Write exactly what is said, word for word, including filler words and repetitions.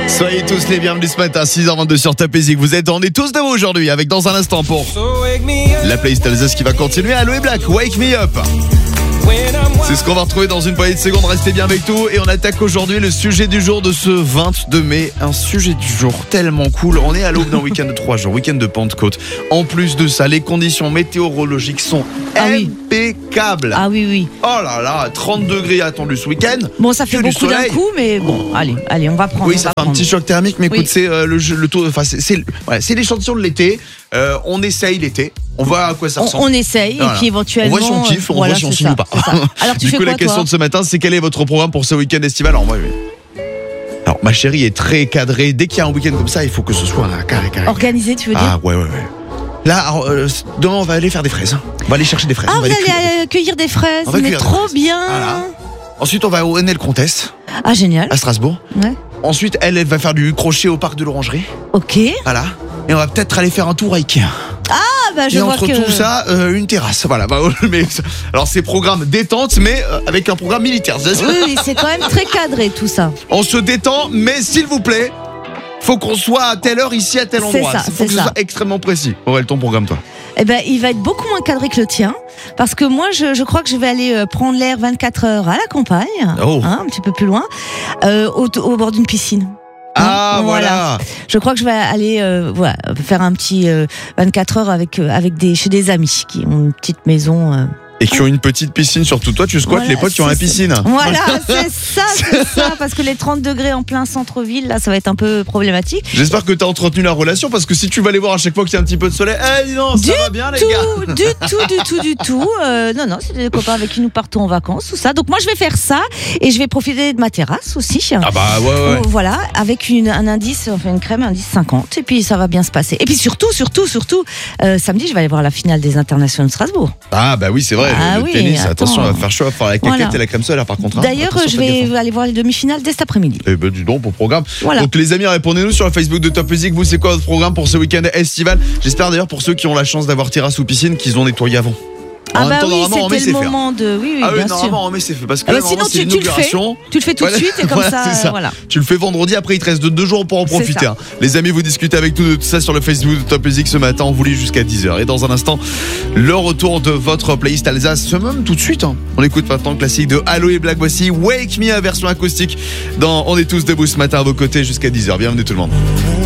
Soyez tous les bienvenus ce matin, six heures vingt-deux sur Top Music. Vous êtes, on est tous de vous aujourd'hui, avec dans un instant pour la playlist Alsace qui va continuer. Aloe Black, Wake Me Up. C'est ce qu'on va retrouver dans une poignée de secondes. Restez bien avec nous et on attaque aujourd'hui le sujet du jour de ce vingt-deux mai. Un sujet du jour tellement cool. On est à l'aube d'un week-end de trois jours, week-end de Pentecôte. En plus de ça, les conditions météorologiques sont ah oui. impeccables. Ah oui, oui. Oh là là, trente degrés attendus ce week-end. Bon, ça fait beaucoup d'un coup, mais bon, allez, allez, on va prendre. Oui, ça fait prendre. un petit choc thermique, mais écoute, oui. c'est euh, le, le taux, enfin, c'est, c'est, voilà, c'est l'échantillon de l'été. Euh, on essaye l'été. On voit à quoi ça ressemble. On, on essaye, voilà. Et puis éventuellement. On voit si on kiffe, on voilà, voit si on signe ou pas. Alors, tu du fais coup, quoi, la question toi de ce matin, c'est quel est votre programme pour ce week-end estival? Alors, moi, oui. Alors, ma chérie est très cadrée. Dès qu'il y a un week-end comme ça, il faut que ce soit un carré, carré. Organisé, tu veux dire? Ah, ouais, ouais, ouais. Là, alors, euh, demain, on va aller faire des fraises. On va aller chercher des fraises. Ah, on va vous aller allez cueillir. cueillir des fraises, mais trop fraises. bien. Voilà. Ensuite, on va au N L Contest. Ah, génial. À Strasbourg. Ouais. Ensuite, elle, elle va faire du crochet au parc de l'Orangerie. Ok. Voilà. Et on va peut-être aller faire un tour à Ikea. Ah, bah, je et vois entre que... tout ça, euh, une terrasse. Voilà. Bah, mais, alors, c'est programme détente, mais euh, avec un programme militaire. Oui, oui, c'est quand même très cadré tout ça. On se détend, mais s'il vous plaît, faut qu'on soit à telle heure ici, à tel endroit. C'est ça, faut c'est que ça. ce soit extrêmement précis. Aurel, ton programme, toi? Eh ben, il va être beaucoup moins cadré que le tien, parce que moi, je, je crois que je vais aller euh, prendre l'air vingt-quatre heures à la campagne, oh. hein, un petit peu plus loin, euh, au, au bord d'une piscine. Ah, hein, voilà. voilà. Je crois que je vais aller euh, voilà, faire un petit euh, vingt-quatre heures avec, euh, avec des, chez des amis qui ont une petite maison. Euh, Et qui ont une petite piscine, surtout toi, tu squattes voilà, les potes qui ont la piscine. Voilà, c'est ça, c'est ça, parce que les trente degrés en plein centre-ville, là, ça va être un peu problématique. J'espère que tu as entretenu la relation, parce que si tu vas les voir à chaque fois qu'il y a un petit peu de soleil, eh dis non, ça du va bien les tout, gars. Du tout, du tout, du tout. Euh, non, non, c'est des copains avec qui nous partons en vacances, tout ça. Donc moi, je vais faire ça, et je vais profiter de ma terrasse aussi. Ah bah ouais, ouais. Euh, voilà, avec une, un indice, enfin une crème, indice cinquante, et puis ça va bien se passer. Et puis surtout, surtout, surtout, euh, samedi, je vais aller voir la finale des internationaux de Strasbourg. Ah bah oui, c'est vrai. Ah le oui, tennis, attends. attention, on va faire chaud à faire la caquette voilà. et la crème solaire par contre. Hein. D'ailleurs, attention, je vais aller voir les demi-finales dès cet après-midi. Eh ben, dis donc, bon programme. Voilà. Donc, les amis, répondez-nous sur le Facebook de Top Music. Vous, c'est quoi votre programme pour ce week-end estival? J'espère d'ailleurs pour ceux qui ont la chance d'avoir terrasse ou piscine qu'ils ont nettoyé avant. Ah en bah temps, oui, c'était le moment faire. de... Oui, oui, ah oui, bien normalement, sûr. en mai, c'est fait. Parce que ah là, bah sinon, c'est tu, tu, le fais, tu le fais tout voilà. de suite et comme voilà, ça, ça. voilà. Tu le fais vendredi, après il te reste deux jours pour en profiter. Hein. Les amis, vous discutez avec nous de tout ça sur le Facebook de Top Music ce matin. On vous lit jusqu'à dix heures. Et dans un instant, le retour de votre playlist Alsace, même tout de suite. Hein. On écoute maintenant le classique de Aloe Black. Voici Wake Me, version acoustique dans On est tous debout ce matin à vos côtés jusqu'à dix heures. Bienvenue tout le monde.